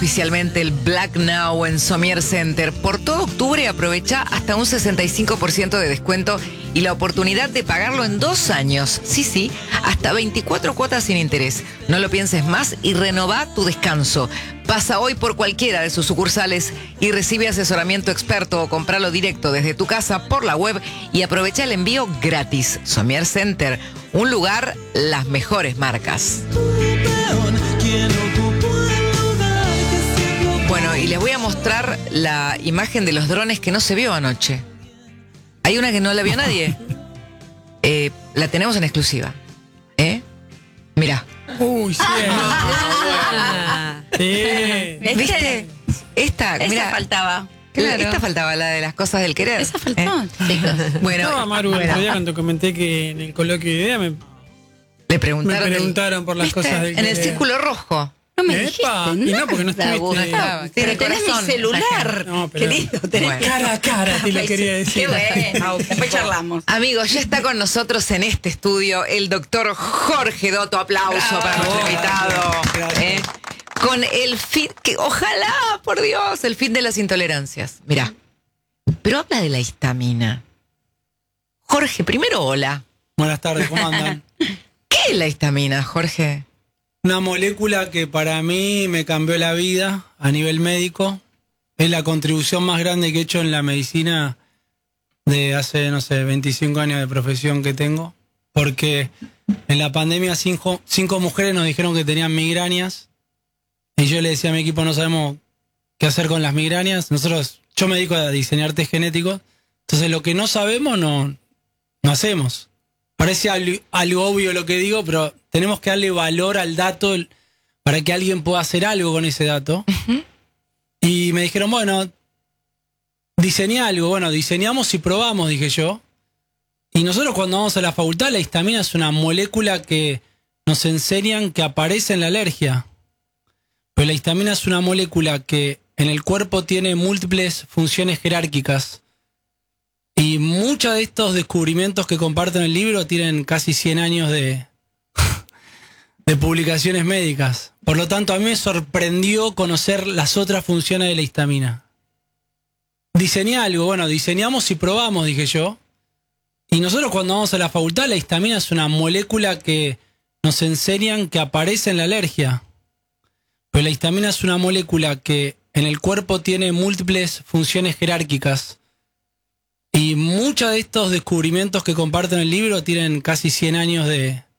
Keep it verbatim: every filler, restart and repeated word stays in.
oficialmente el Black Now en Sommier Center. Por todo octubre aprovecha hasta un sesenta y cinco por ciento de descuento y la oportunidad de pagarlo en dos años. Sí, sí, hasta veinticuatro cuotas sin interés. No lo pienses más y renová tu descanso. Pasa hoy por cualquiera de sus sucursales y recibe asesoramiento experto o compralo directo desde tu casa por la web y aprovecha el envío gratis. Sommier Center, un lugar, las mejores marcas. Bueno, y les voy a mostrar la imagen de los drones que no se vio anoche. Hay una que no la vio nadie. Eh, la tenemos en exclusiva. ¿Eh? Mirá. Uy, sí. Ah, Sí. ¿Viste? Esta, Esa mira, faltaba. Claro. Esta faltaba, la de las cosas del querer. Esa faltaba, ¿Eh? chicos. Bueno, No, Maru, el bueno, otro día cuando comenté que en el coloquio de idea me, le me preguntaron. del- preguntaron por las ¿Viste? cosas del En el querer. círculo rojo. No me Epa, dijiste y no, porque no nada, estuviste. Gustavo. Sí, Pero el tenés mi corazón, celular, No, pero- querido. Tenés Bueno. Cara a cara, te lo quería decir. Qué bueno. Después charlamos. Amigos, ya está con nosotros en este estudio el doctor Jorge Dotto. Aplauso para nuestro invitado. Gracias. ¿Eh? Con el fin, que ojalá, por Dios, el fin de las intolerancias. Mirá, pero habla de la histamina. Jorge, primero hola. Buenas tardes, ¿cómo andan? ¿Qué es la histamina, Jorge? Una molécula que para mí me cambió la vida a nivel médico. Es la contribución más grande que he hecho en la medicina de hace, no sé, veinticinco años de profesión que tengo. Porque en la pandemia cinco, cinco mujeres nos dijeron que tenían migrañas. Y yo le decía a mi equipo, no sabemos qué hacer con las migrañas. Nosotros, yo me dedico a diseñar test genéticos. Entonces lo que no sabemos no, no hacemos. Parece algo, algo obvio lo que digo, pero tenemos que darle valor al dato para que alguien pueda hacer algo con ese dato. Uh-huh. Y me dijeron, bueno, diseñá algo. Bueno, diseñamos y probamos, dije yo. Y nosotros cuando vamos a la facultad, la histamina es una molécula que nos enseñan que aparece en la alergia. Pero la histamina es una molécula que en el cuerpo tiene múltiples funciones jerárquicas. Y muchos de estos descubrimientos que comparto en el libro tienen casi cien años de, de publicaciones médicas. Por lo tanto, a mí me sorprendió conocer las otras funciones de la histamina. Diseñé algo, bueno, diseñamos y probamos, dije yo. Y nosotros cuando vamos a la facultad, la histamina es una molécula que nos enseñan que aparece en la alergia. Pero la histamina es una molécula que en el cuerpo tiene múltiples funciones jerárquicas. Y muchos de estos descubrimientos que comparto en el libro tienen casi cien años de,